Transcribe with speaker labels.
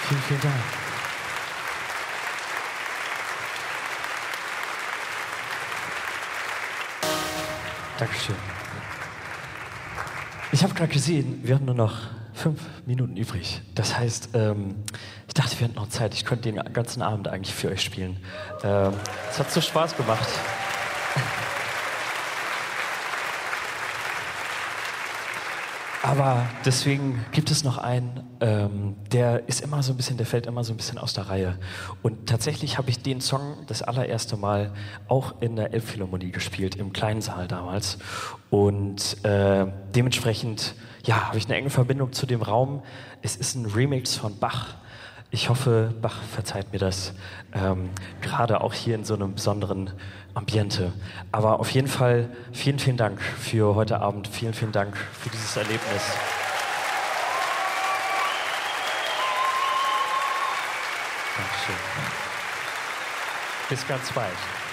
Speaker 1: Vielen, vielen Dank. Dankeschön. Ich habe gerade gesehen, wir haben nur noch 5 Minuten übrig. Das heißt, ich dachte, wir hätten noch Zeit. Ich könnte den ganzen Abend eigentlich für euch spielen. Es hat so Spaß gemacht. Aber deswegen gibt es noch einen, der ist immer so ein bisschen, der fällt immer so ein bisschen aus der Reihe. Und tatsächlich habe ich den Song das allererste Mal auch in der Elbphilharmonie gespielt, im kleinen Saal damals. Und dementsprechend, ja, habe ich eine enge Verbindung zu dem Raum. Es ist ein Remix von Bach. Ich hoffe, Bach verzeiht mir das, gerade auch hier in so einem besonderen Ambiente. Aber auf jeden Fall vielen, vielen Dank für heute Abend. Vielen, vielen Dank für dieses Erlebnis. Dankeschön. Bis ganz bald.